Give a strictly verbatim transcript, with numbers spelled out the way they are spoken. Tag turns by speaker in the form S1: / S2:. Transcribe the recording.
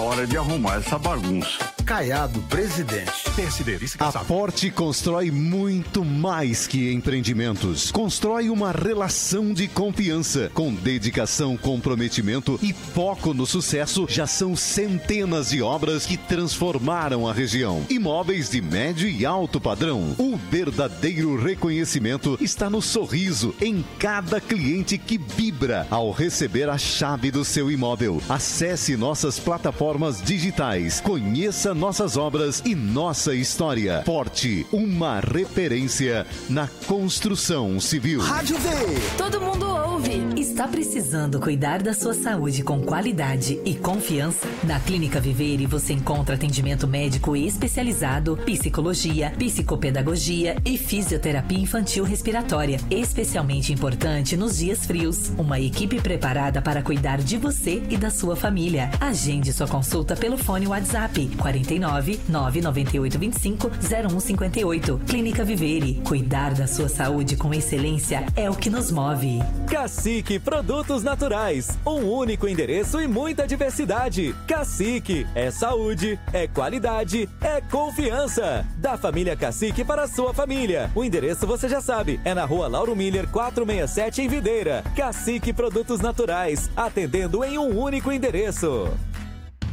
S1: hora de arrumar essa bagunça.
S2: Caiado, presidente.
S3: P S D,
S4: A Forte constrói muito mais que empreendimentos. Constrói uma relação de confiança. Com dedicação, comprometimento e foco no sucesso, já são centenas de obras que transformaram a região. Imóveis de médio e alto padrão. O verdadeiro reconhecimento está no sorriso em cada cliente que vibra ao receber a chave do seu imóvel. Acesse nossas plataformas digitais. Conheça nossas obras e nossa história. Forte, uma referência na construção civil.
S5: Rádio V.
S6: Todo mundo ouve. Está precisando cuidar da sua saúde com qualidade e confiança? Na Clínica Vivere você encontra atendimento médico especializado, psicologia, psicopedagogia e fisioterapia infantil respiratória. Especialmente importante nos dias frios. Uma equipe preparada para cuidar de você e da sua família. Agende sua consulta pelo fone WhatsApp quarenta e nove, nove nove oito, vinte e cinco, zero um cinquenta e oito. Clínica Vivere. Cuidar da sua saúde com excelência é o que nos move.
S7: Cacique Produtos Naturais. Um único endereço e muita diversidade. Cacique é saúde, é qualidade, é confiança. Da família Cacique para a sua família. O endereço você já sabe. É na rua Lauro Miller, quatrocentos e sessenta e sete, em Videira. Cacique Produtos Naturais. Atendendo em um único endereço.